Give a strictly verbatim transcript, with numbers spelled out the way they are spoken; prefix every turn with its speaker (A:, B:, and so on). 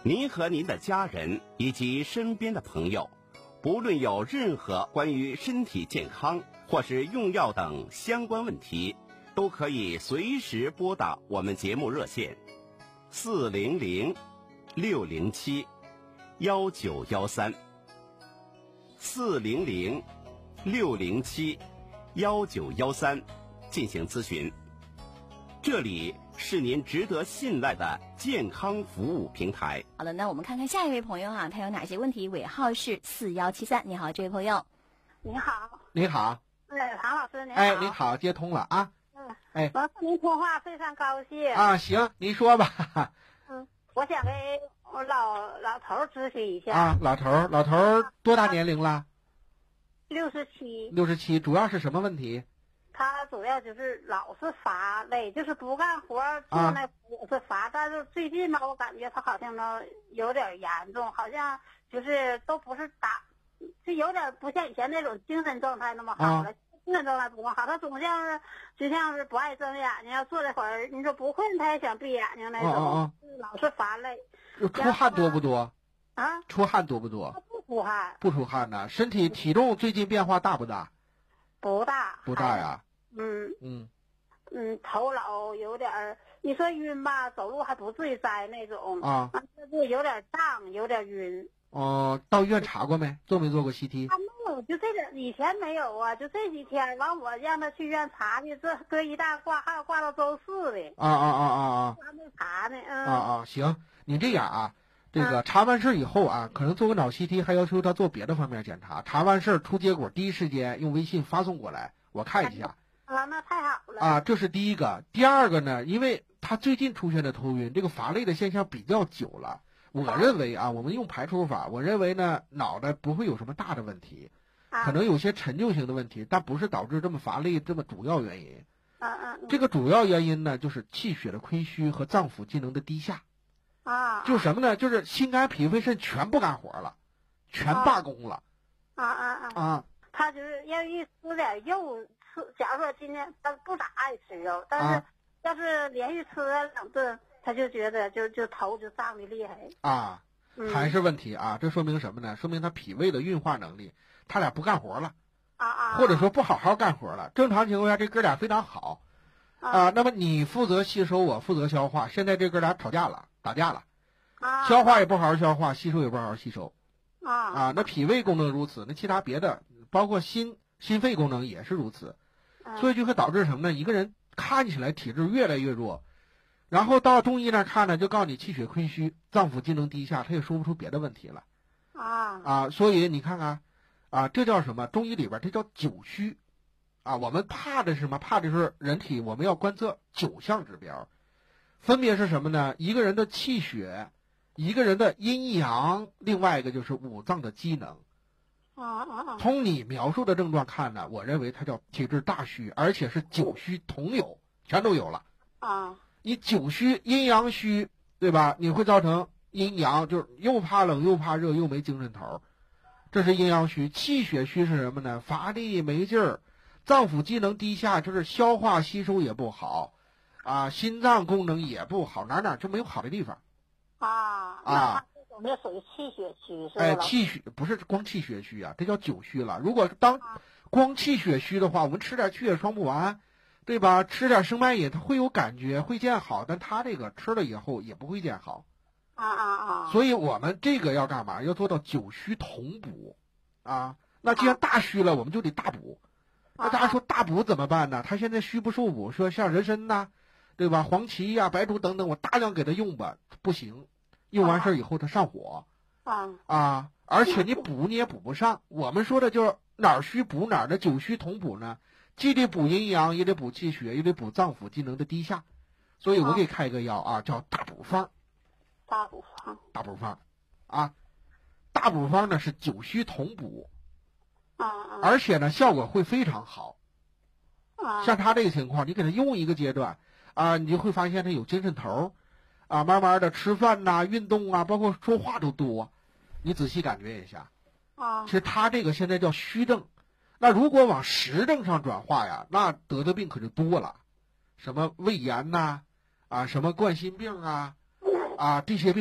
A: 您和您的家人以及身边的朋友，不论有任何关于身体健康或是用药等相关问题，都可以随时拨打我们节目热线四零零六零七幺九幺三四零零六零七幺九幺三进行咨询。这里是您值得信赖的健康服务平台。
B: 好的，那我们看看下一位朋友哈、啊，他有哪些问题？尾号是四幺七三。你好，这位朋友。
C: 你好。
D: 你好。
C: 哎，唐老师，你好。
D: 哎，你好，接通了啊。
C: 嗯。
D: 哎，
C: 我和您通话非常高兴。
D: 啊，行，您说吧。
C: 嗯，我想给我老老头咨询一下。
D: 啊，老头，老头多大年龄了？
C: 六十七。
D: 六十七，主要是什么问题？
C: 他主要就是老是乏累，就是不干活做那也是乏、啊，但是最近嘛，我感觉他好像呢有点严重，好像就是都不是打，就有点不像以前那种精神状态那么好了。啊，精神状态不那么好，他总像是就像是不爱睁眼睛，要坐这会儿你说不困，他也想闭眼睛那种，
D: 啊啊、
C: 老是乏累。
D: 出汗多不多？
C: 啊，
D: 出汗多不多？
C: 他不出汗。
D: 不出汗呢？身体体重最近变化大不大？
C: 不大。
D: 不大呀。
C: 嗯
D: 嗯
C: 嗯，头老有点儿，你说晕吧，走路还不至于栽那种
D: 啊，
C: 就有点胀，有点晕。
D: 哦，到医院查过没？做没做过 C T？
C: 他没有，就这个以前没有啊，就这几天完我让他去医院查去，这搁一大挂号挂到周四的。
D: 啊啊啊啊啊！
C: 还没查呢，嗯。
D: 啊啊，行，你这样啊，这个查完事以后啊，可能做个脑 C T， 还要求他做别的方面检查。查完事出结果，第一时间用微信发送过来，我看一下。
C: 啊，那太好了
D: 啊！这是第一个。第二个呢，因为他最近出现的头晕，这个乏累的现象比较久了。我认为啊，我们用排除法，我认为呢，脑袋不会有什么大的问题，可能有些陈旧性的问题，但不是导致这么乏累这么主要原因。
C: 啊啊！
D: 这个主要原因呢，就是气血的亏虚和脏腑机能的低下。
C: 啊！
D: 就什么呢？就是心肝脾肺肾全不干活了，全罢工了。
C: 啊啊啊！
D: 啊！
C: 他就是要一吃点肉。吃，假如说今天他不咋爱吃肉，但是要是连续吃了两顿，他就觉得就就头就胀的厉害
D: 啊，还是问题啊！这说明什么呢？说明他脾胃的运化能力，他俩不干活了
C: 啊啊，
D: 或者说不好好干活了。正常情况下，这哥俩非常好啊。那么你负责吸收，我负责消化。现在这哥俩吵架了，打架了，
C: 啊，
D: 消化也不好好消化，吸收也不好好吸收
C: 啊
D: 啊。那脾胃功能如此，那其他别的，包括心心肺功能也是如此。所以就会导致什么呢？一个人看起来体质越来越弱，然后到中医那看呢，就告诉你气血亏虚、脏腑机能低下，他也说不出别的问题了。
C: 啊
D: 啊，所以你看看，啊，这叫什么？中医里边这叫九虚，啊，我们怕的是什么？怕的是人体我们要观测九项指标，分别是什么呢？一个人的气血，一个人的阴阳，另外一个就是五脏的机能。
C: 啊啊！
D: 从你描述的症状看呢，我认为它叫体质大虚，而且是九虚同有，全都有了。
C: 啊，
D: 你九虚阴阳虚，对吧？你会造成阴阳，就是又怕冷又怕热又没精神头，这是阴阳虚。气血虚是什么呢？乏力没劲儿，脏腑机能低下，就是消化吸收也不好，啊，心脏功能也不好，哪哪就没有好的地方。
C: 啊
D: 啊。
C: 我们属于气血虚是吧？
D: 哎，气血不是光气血虚啊，这叫九虚了。如果当光气血虚的话，我们吃点去血双补丸，对吧？吃点生脉饮，它会有感觉，会见好，但它这个吃了以后也不会见好。
C: 啊啊啊！
D: 所以我们这个要干嘛？要做到九虚同补啊。那既然大虚了，我们就得大补。那大家说大补怎么办呢？他现在虚不受补，说像人参呐，对吧？黄芪呀、白术等等，我大量给他用吧，不行。用完事儿以后，它上火，
C: 啊
D: 啊，而且你补你也补不上。我们说的就是哪儿虚补哪儿的九虚同补呢，既得补阴阳，也得补气血，也得补脏腑机能的低下。所以我给开个药啊，叫大补方。
C: 大补方。
D: 大补方，啊，大补方呢是九虚同补，
C: 啊啊，
D: 而且呢效果会非常好。
C: 啊，
D: 像他这个情况，你给他用一个阶段啊，你就会发现他有精神头。啊，慢慢的吃饭呐、运动啊，包括说话都多，你仔细感觉一下。
C: 啊，
D: 其实他这个现在叫虚症，那如果往实症上转化呀，那得的病可就多了，什么胃炎呐、啊，什么冠心病啊，啊这些病。